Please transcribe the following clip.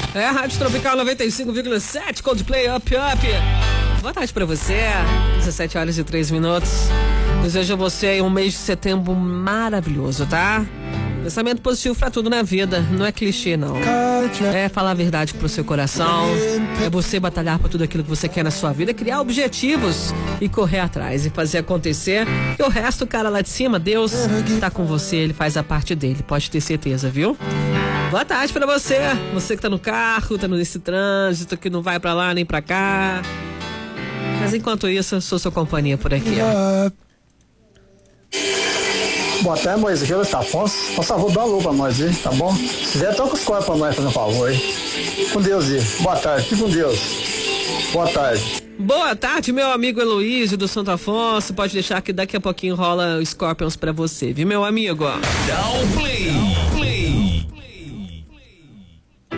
É a Rádio Tropical 95,7, Coldplay Up Up. Boa tarde pra você, 17 horas e 3 minutos. Desejo a você um mês de setembro maravilhoso, tá? Pensamento positivo pra tudo na vida, não é clichê não. É falar a verdade pro seu coração, é você batalhar por tudo aquilo que você quer na sua vida, criar objetivos e correr atrás e fazer acontecer. E o resto, cara, lá de cima, Deus tá com você, Ele faz a parte dele, pode ter certeza, viu? Boa tarde pra você, você que tá no carro, tá nesse trânsito, que não vai pra lá nem pra cá. Mas enquanto isso, eu sou sua companhia por aqui, ó. Boa tarde, Moisés. Aqui é o Afonso. Por favor, dá um alô pra nós, hein? Tá bom? Se quiser, toca os corpos pra nós, fazendo um favor, hein? Com Deus, hein? Boa tarde. Fique com Deus. Boa tarde. Boa tarde, meu amigo Heloísio do Santo Afonso. Pode deixar que daqui a pouquinho rola o Scorpions pra você, viu, meu amigo? Dá o play.